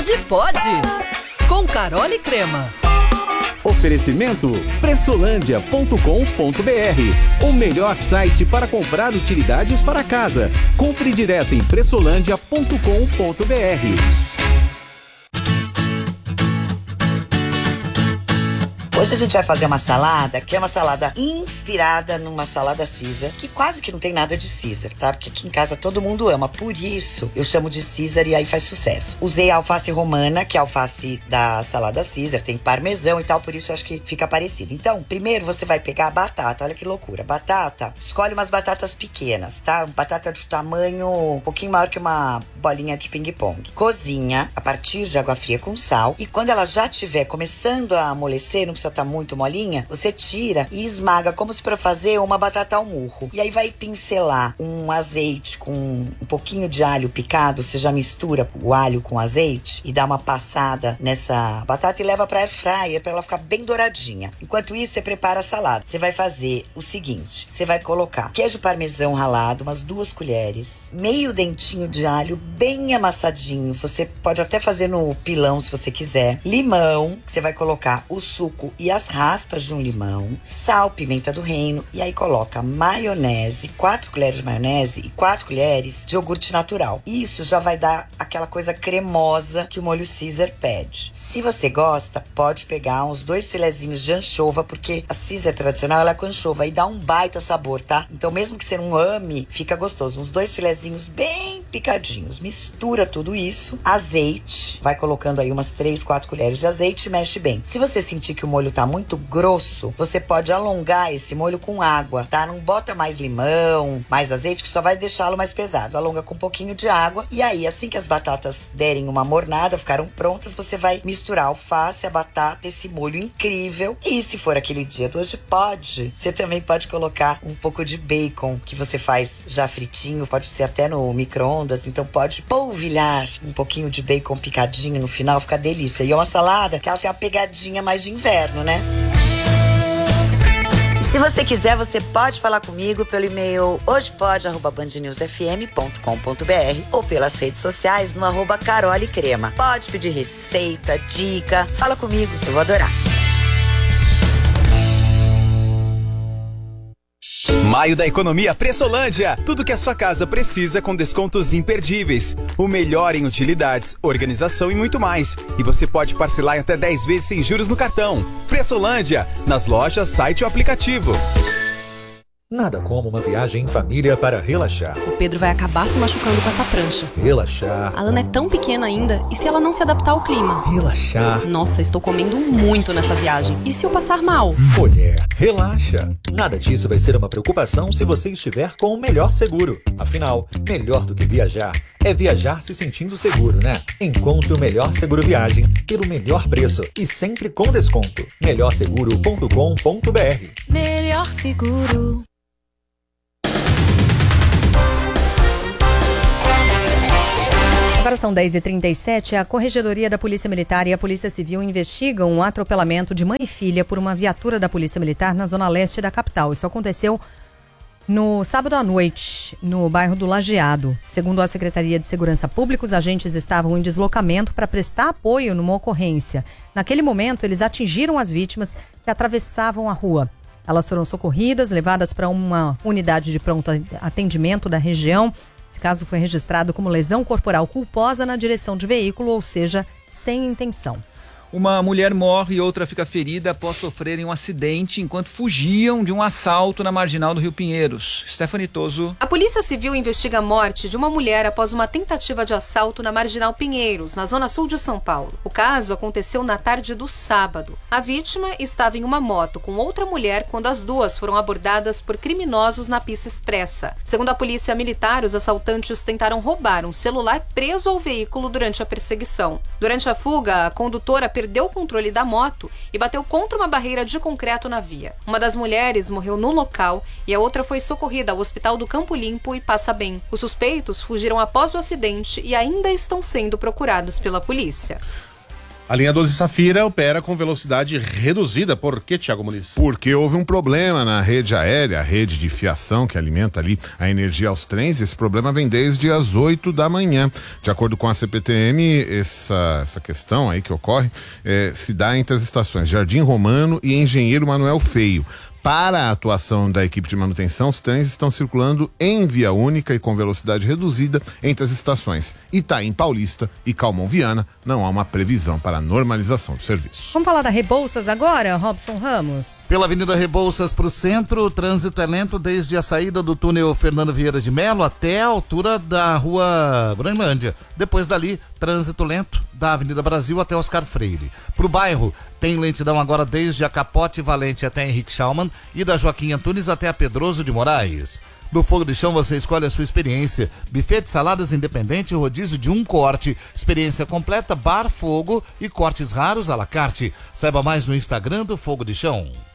Hoje pode! Com Carol e Crema. Oferecimento pressolândia.com.br, o melhor site para comprar utilidades para casa. Compre direto em pressolândia.com.br. Hoje a gente vai fazer uma salada, que é uma salada inspirada numa salada Caesar, que quase que não tem nada de Caesar, tá? Porque aqui em casa todo mundo ama, por isso eu chamo de Caesar e aí faz sucesso. Usei a alface romana, que é a alface da salada Caesar, tem parmesão e tal, por isso eu acho que fica parecido. Então, primeiro você vai pegar a batata, olha que loucura. Batata, escolhe umas batatas pequenas, tá? Batata de tamanho um pouquinho maior que uma bolinha de ping-pong. Cozinha a partir de água fria com sal e quando ela já estiver começando a amolecer, não precisa tá muito molinha, você tira e esmaga como se para fazer uma batata ao murro. E aí vai pincelar um azeite com um pouquinho de alho picado, você já mistura o alho com azeite e dá uma passada nessa batata e leva para air fryer para ela ficar bem douradinha. Enquanto isso, você prepara a salada. Você vai fazer o seguinte, você vai colocar queijo parmesão ralado, umas 2 colheres, meio dentinho de alho bem amassadinho, você pode até fazer no pilão se você quiser, limão, você vai colocar o suco e as raspas de um limão, sal, pimenta do reino e aí coloca maionese, 4 colheres de maionese e 4 colheres de iogurte natural. Isso já vai dar aquela coisa cremosa que o molho Caesar pede. Se você gosta, pode pegar uns 2 filezinhos de anchova, porque a Caesar tradicional ela é com anchova e dá um baita sabor, tá? Então mesmo que você não ame, fica gostoso. Uns 2 filezinhos bem picadinhos. Mistura tudo isso, azeite, vai colocando aí umas 3, 4 colheres de azeite e mexe bem. Se você sentir que o molho tá muito grosso, você pode alongar esse molho com água, tá? Não bota mais limão, mais azeite, que só vai deixá-lo mais pesado. Alonga com um pouquinho de água e aí, assim que as batatas derem uma mornada, ficaram prontas, você vai misturar a alface, a batata, esse molho incrível. E se for aquele dia do hoje pode, você também pode colocar um pouco de bacon, que você faz já fritinho, pode ser até no micro-ondas, então pode polvilhar um pouquinho de bacon picadinho no final, fica delícia. E é uma salada que ela tem uma pegadinha mais de inverno, né? E se você quiser, você pode falar comigo pelo e-mail hojepode@bandnewsfm.com.br ou pelas redes sociais no @carolecrema. Pode pedir receita, dica, fala comigo, eu vou adorar. Maio da Economia Pressolândia. Tudo que a sua casa precisa com descontos imperdíveis. O melhor em utilidades, organização e muito mais. E você pode parcelar em até 10 vezes sem juros no cartão. Pressolândia, nas lojas, site ou aplicativo. Nada como uma viagem em família para relaxar. O Pedro vai acabar se machucando com essa prancha. Relaxar. A Ana é tão pequena ainda. E se ela não se adaptar ao clima? Relaxar. Nossa, estou comendo muito nessa viagem. E se eu passar mal? Mulher, relaxa. Nada disso vai ser uma preocupação se você estiver com o melhor seguro. Afinal, melhor do que viajar é viajar se sentindo seguro, né? Encontre o melhor seguro viagem pelo melhor preço e sempre com desconto. melhorseguro.com.br. Melhor seguro. Agora são 10h37, a Corregedoria da Polícia Militar e a Polícia Civil investigam um atropelamento de mãe e filha por uma viatura da Polícia Militar na zona leste da capital. Isso aconteceu no sábado à noite, no bairro do Lajeado. Segundo a Secretaria de Segurança Pública, os agentes estavam em deslocamento para prestar apoio numa ocorrência. Naquele momento, eles atingiram as vítimas que atravessavam a rua. Elas foram socorridas, levadas para uma unidade de pronto atendimento da região. Esse caso foi registrado como lesão corporal culposa na direção de veículo, ou seja, sem intenção. Uma mulher morre e outra fica ferida após sofrerem um acidente enquanto fugiam de um assalto na marginal do Rio Pinheiros. Stephanie Toso. A Polícia Civil investiga a morte de uma mulher após uma tentativa de assalto na marginal Pinheiros, na zona sul de São Paulo. O caso aconteceu na tarde do sábado. A vítima estava em uma moto com outra mulher quando as duas foram abordadas por criminosos na pista expressa. Segundo a Polícia Militar, os assaltantes tentaram roubar um celular preso ao veículo durante a perseguição. Durante a fuga, a condutora perdeu o controle da moto e bateu contra uma barreira de concreto na via. Uma das mulheres morreu no local e a outra foi socorrida ao Hospital do Campo Limpo e passa bem. Os suspeitos fugiram após o acidente e ainda estão sendo procurados pela polícia. A linha 12 Safira opera com velocidade reduzida. Por quê, Thiago Muniz? Porque houve um problema na rede aérea, a rede de fiação que alimenta ali a energia aos trens. Esse problema vem desde as 8 da manhã. De acordo com a CPTM, essa questão aí que ocorre se dá entre as estações Jardim Romano e Engenheiro Manuel Feio. Para a atuação da equipe de manutenção, os trens estão circulando em via única e com velocidade reduzida entre as estações Itaim Paulista e Calmon Viana. Não há uma previsão para a normalização do serviço. Vamos falar da Rebouças agora, Robson Ramos? Pela Avenida Rebouças para o centro, o trânsito é lento desde a saída do túnel Fernando Vieira de Melo até a altura da rua Groenlândia. Depois dali, trânsito lento da Avenida Brasil até Oscar Freire. Para o bairro, tem lentidão agora desde a Capote Valente até Henrique Schaumann e da Joaquim Antunes até a Pedroso de Moraes. No Fogo de Chão você escolhe a sua experiência. Buffet de saladas independente, rodízio de um corte. Experiência completa, bar, fogo e cortes raros à la carte. Saiba mais no Instagram do Fogo de Chão.